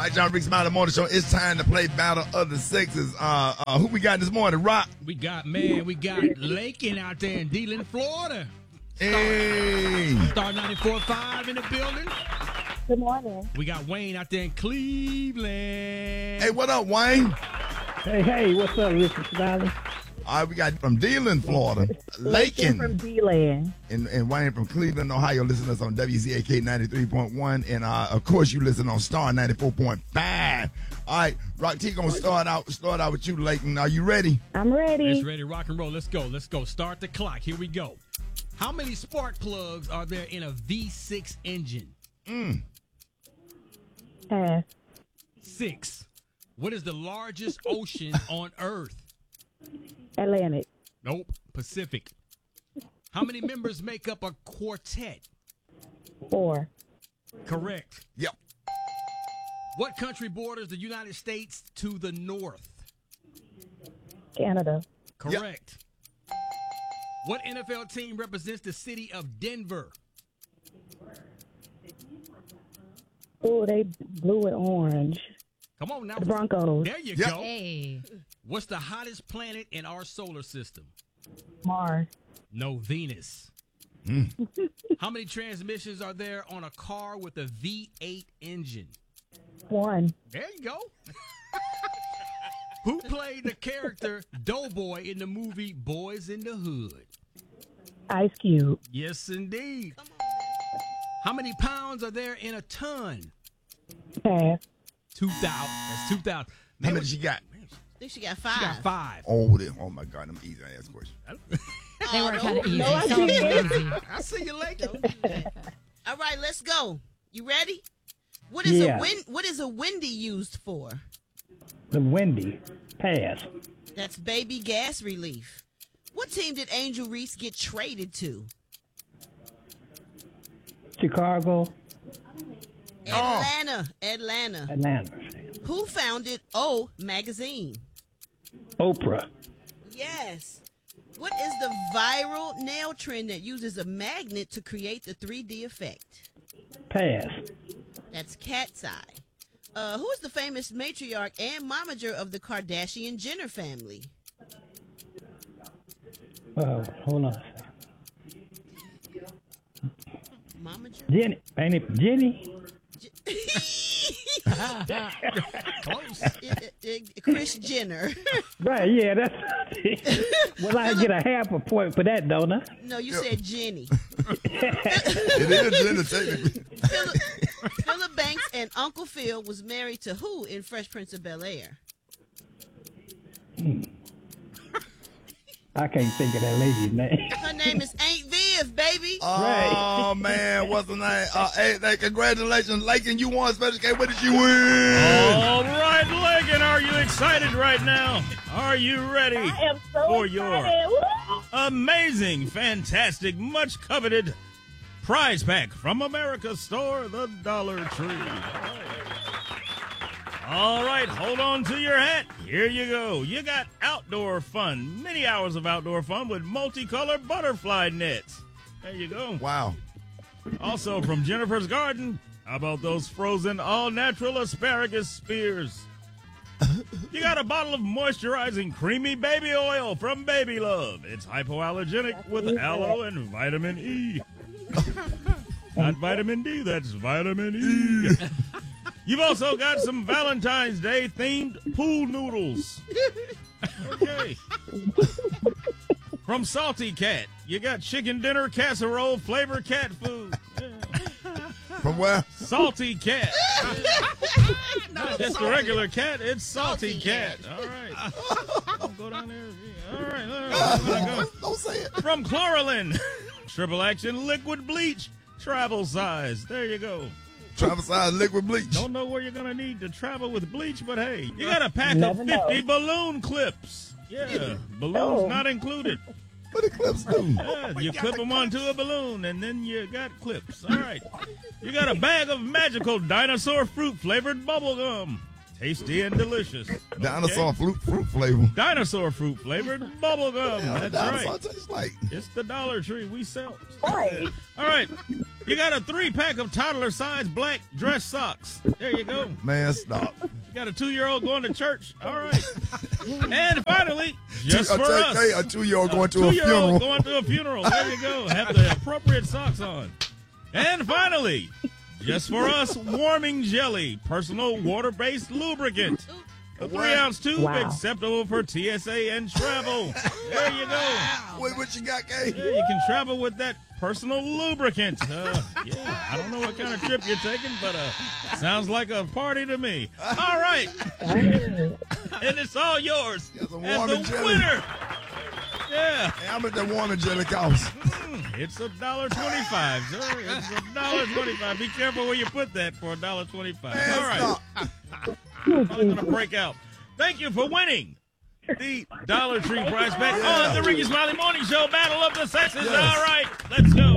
right, John Rick Smiley Morning Show. It's time to play Battle of the Sexes. Who we got this morning? Rock. We got Lakin out there in Deland, Florida. Hey. Star 94.5 in the building. Good morning. We got Wayne out there in Cleveland. Hey, what up, Wayne? Hey, what's up, Richard Smiley? All right, we got from Deland, Florida, Lakin. From D-Land. And Wayne from Cleveland, Ohio. Listen to us on WZAK 93.1. And, of course, you listen on Star 94.5. All right, Rock T gonna start out with you, Lakin. Are you ready? I'm ready. It's ready, rock and roll. Let's go. Start the clock. Here we go. How many spark plugs are there in a V6 engine? Pass. 6. What is the largest ocean on Earth? Atlantic. Nope. Pacific. How many members make up a quartet? 4. Correct. Yep. What country borders the United States to the north? Canada. Correct. What NFL team represents the city of Denver? Oh, they blue and orange. Come on now. The Broncos. There you Yep. go. Hey. What's the hottest planet in our solar system? Mars. No, Venus. How many transmissions are there on a car with a V8 engine? 1. There you go. Who played the character Doughboy in the movie Boys in the Hood? Ice Cube. Yes, indeed. How many pounds are there in a ton? Pass. 2,000. That's 2,000. How many she got? I think she got 5. She got 5. Oh my God, I'm easy to ask questions. They were kind of easy. no, I Some of them didn't. were easy. I see you later. All right, let's go. You ready? What is a windy used for? The Wendy. Pass. That's baby gas relief. What team did Angel Reese get traded to? Chicago. Atlanta. Atlanta. Who founded O Magazine? Oprah. Yes. What is the viral nail trend that uses a magnet to create the 3D effect? Pass. That's cat's eye. Who is the famous matriarch and momager of the Kardashian-Jenner family? Hold on. Momager? Jenny. Ain't it Jenny? Close. Kris Jenner. Right, yeah, that's well, I get a half a point for that, don't I? No, you said Jenny. It is Jenna, technically. Philip Banks and Uncle Phil was married to who in Fresh Prince of Bel-Air? I can't think of that lady's name. Her name is Aunt Viv, baby. Oh, man, what's the name? Hey, congratulations, Lakin. You won Special K. What did you win? All right, Lakin, are you excited right now? Are you ready I am so for excited. your Woo! amazing, fantastic, much coveted prize pack from America's store, the Dollar Tree? All right, hold on to your hat. Here you go. You got outdoor fun, many hours of outdoor fun with multicolored butterfly nets. There you go. Wow. Also from Jennifer's Garden, how about those frozen all-natural asparagus spears? You got a bottle of moisturizing creamy baby oil from Baby Love. It's hypoallergenic with aloe and vitamin E. Not vitamin D, that's vitamin E. You've also got some Valentine's Day themed pool noodles. Okay. From Salty Cat, you got chicken dinner casserole flavor cat food. From where? Salty Cat. Not just a regular cat, it's Salty Cat. All right. Don't go down there. All right. Don't say it. From Chloralin, triple action liquid bleach, travel size. There you go. Travel size liquid bleach. Don't know where you're going to need to travel with bleach, but hey, you got a pack Never of know. 50 balloon clips. Yeah, balloons not included. What the clips do? Yeah, you clip them onto a balloon, and then you got clips. All right. You got a bag of magical dinosaur fruit flavored bubble gum. Tasty and delicious. Dinosaur Okay? fruit flavor. Dinosaur fruit flavored bubble gum. Yeah, That's dinosaur right. tastes like. It's the Dollar Tree we sell. Right. All right. You got a 3-pack of toddler-sized black dress socks. There you go. Man, stop. You got a 2-year-old going to church. All right. And finally, just for us. Hey, a 2-year-old going to a funeral. 2-year-old going to a funeral. There you go. Have the appropriate socks on. And finally, just for us, warming jelly, personal water-based lubricant. A 3-ounce tube, Wow. acceptable for TSA and travel. There you go. Wait, what you got, Kay? Yeah, you can travel with that personal lubricant. Yeah, I don't know what kind of trip you're taking, but sounds like a party to me. All right. And it's all yours. Yes, a And warming the jelly. winner. Yeah. Hey, how much that warming jelly cost? It's $1.25, sir. It's $1.25. Be careful where you put that for $1.25. Man, All right. stop. I'm going to break out. Thank you for winning the Dollar Tree prize pack on the Ricky Smiley Morning Show Battle of the Sexes. Yes. All right, let's go.